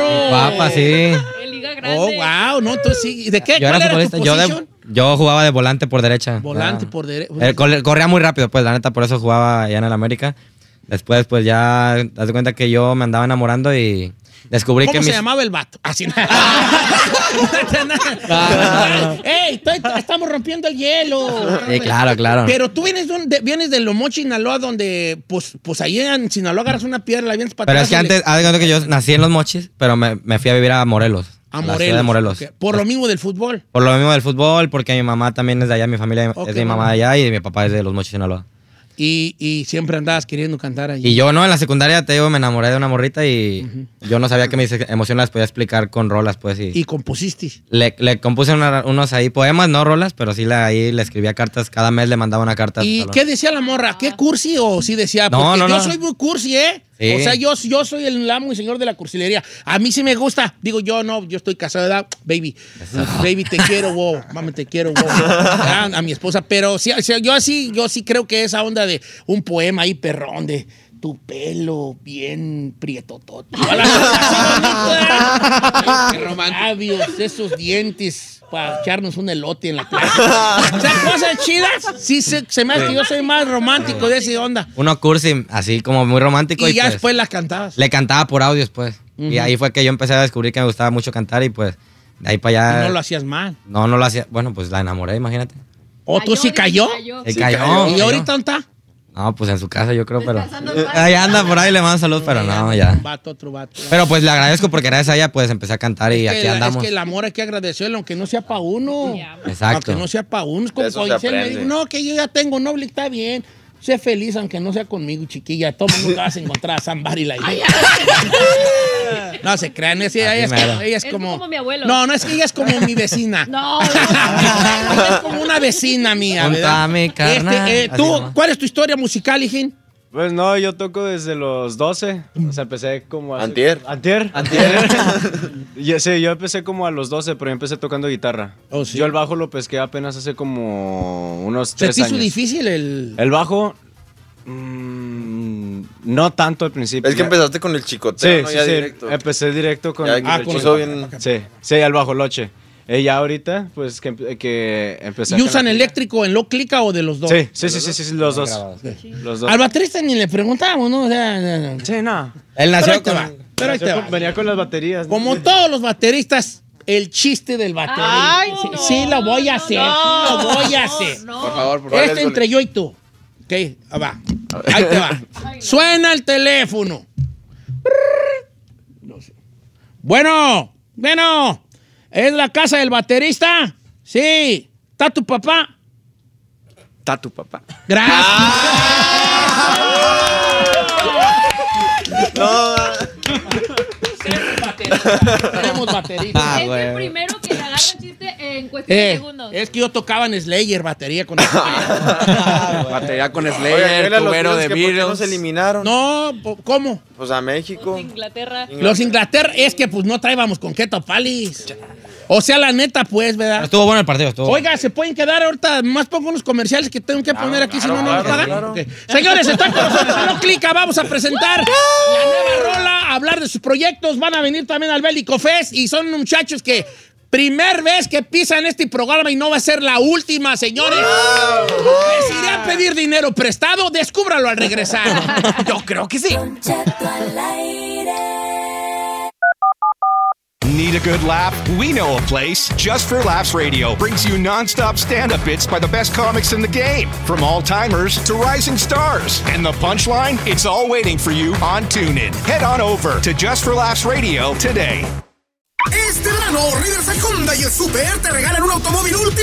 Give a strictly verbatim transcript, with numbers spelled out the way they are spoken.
claro. Papá, sí. En Liga Grande. Oh, wow, no, tú sí. ¿De qué? Yo ¿Cuál era era tu futbolista. Yo, posición? de, yo jugaba de volante por derecha. Volante Ah. por derecha. Eh, cor- corría muy rápido, pues, la neta, por eso jugaba allá en el América. Después, pues, ya, haz de cuenta que yo me andaba enamorando y descubrí ¿Cómo que se mis... llamaba el vato? Así. ¡Ey! estoy- Estamos rompiendo el hielo. Sí, claro, claro. Pero tú vienes de, de- vienes de Los Mochis, Sinaloa, donde, pues, pues ahí en Sinaloa agarras una piedra, la vienes para Pero atrás. es que y le- antes, haz de cuenta que yo nací en Los Mochis, pero me, me fui a vivir a Morelos. A la Morelos. ciudad de Morelos. Ok. Por lo mismo del fútbol. Por lo mismo del fútbol, porque mi mamá también es de allá, mi familia Ok, es de mi mamá bueno. de allá y mi papá es de Los Mochis, Sinaloa. Y, y siempre andabas queriendo cantar allí. Y yo, ¿no? En la secundaria, te digo, me enamoré de una morrita y uh-huh. yo no sabía que mis emociones las podía explicar con rolas, pues. Y, y compusiste. Le, le compuse una, unos ahí poemas, no rolas, pero sí la, ahí le escribía cartas. Cada mes le mandaba una carta. ¿Y qué decía la morra? ¿Qué cursi o sí decía? No, Porque no, yo no. soy muy cursi, ¿eh? Sí. O sea, yo, yo soy el amo y señor de la cursilería. A mí sí me gusta. Digo, yo no, yo estoy casado, ¿verdad? Baby. Eso. Baby, te quiero, wow. Mami, te quiero, wow. A, a mi esposa. Pero sí, o sea, yo así, yo sí creo que esa onda de un poema ahí perrón de tu pelo bien prietotote. Labios, esos dientes para echarnos un elote en la playa. O sea, cosas chidas. Sí, se, se me hace que yo soy más romántico de esa onda. Uno cursi, así como muy romántico. Y, Y, ya pues, después las cantabas. le cantaba por audios, pues. Uh-huh. Y ahí fue que yo empecé a descubrir que me gustaba mucho cantar y pues de ahí para allá. Y no lo hacías mal. No, no lo hacía. Bueno, pues la enamoré, imagínate. ¿O tú sí cayó? Se sí cayó. cayó. ¿Y cayó. ahorita dónde está? No, pues en su casa yo creo, pero... Ahí anda por ahí, le mando saludos, pero no, ya. Vato, otro vato. Pero pues le agradezco porque gracias a ella pues empecé a cantar y es que aquí la, andamos. Es que el amor hay que agradecerlo, aunque no sea para uno. Exacto. Aunque no sea para uno. Es como cuando dice el médico, no, que yo ya tengo novio, está bien. Sé feliz aunque no sea conmigo, chiquilla. Todo el mundo vas a encontrar a somebody like that. No se crean, es, ella, es, ella es, es como... como mi abuelo. No, no, es que ella es como mi vecina. No, no, no. Es como una vecina mía, ¿verdad? Mi carnal. Este, eh, ¿tú, ¿Cuál es tu historia musical, hijín? Pues no, yo toco desde los doce. O sea, empecé como... Hace, Antier. Antier. Antier. yo, sí, yo empecé como a los doce, pero yo empecé tocando guitarra. Oh, ¿sí? Yo el bajo lo pesqué apenas hace como unos ¿Se tres te años. hizo difícil el...? El bajo... Mmm, no tanto al principio. Es que empezaste con el chicoteo, sí, ¿no? sí, ya sí. directo. Empecé directo con... Ya, el ah, chico. con bien... Sí, sí, al bajo loche. Ella ahorita, pues, que, que empecé... ¿Y usan eléctrico en low clica o de los dos? Sí, sí, sí, sí, sí, sí, los dos. Sí. Los dos. Al baterista ni le preguntamos, ¿no? O sea, sí, no. Él nació pero ahí con... te va, pero ahí te va. Venía con las baterías. ¿no? Como todos los bateristas, el chiste del baterista. Ay, sí, no, sí lo voy a hacer, no, sí lo voy a hacer. No, Por favor, por favor. Este entre yo y tú. Ok, va. Ahí te va. Suena el teléfono. No sé. Bueno, bueno. ¿Es la casa del baterista? Sí. ¿Está tu papá? Está tu papá. Gracias. No. Tenemos baterista. Ah, es güey. el primero que le agarra el chiste en cuestión Eh, de segundos. es que yo tocaba en Slayer, batería con Batería con Oye, Slayer, mira los tubero tíos de que ¿por qué Beatles. nos eliminaron? No, ¿cómo? Pues a México. Inglaterra. Los Inglaterra, es que pues no traíamos con qué topalis. O sea, la neta, pues, ¿verdad? Estuvo bueno el partido, estuvo Oiga, ¿se pueden quedar ahorita? Más pongo unos comerciales que tengo que poner aquí, claro, si no, no nos claro, pagan. claro. Okay. Señores, están con nosotros, no clica, vamos a presentar la nueva rola, a hablar de sus proyectos. Van a venir también al Bélico Fest y son muchachos que primer vez que pisan este programa y no va a ser la última, señores. Les iré a pedir dinero prestado, descúbralo al regresar. Yo creo que sí. Need a good laugh? We know a place. Just for Laughs Radio brings you non-stop stand-up bits by the best comics in the game. From all-timers to rising stars. And the punchline? It's all waiting for you on TuneIn. Head on over to Just for Laughs Radio today. Este verano, Riverside Honda y el Super te regalan un automóvil última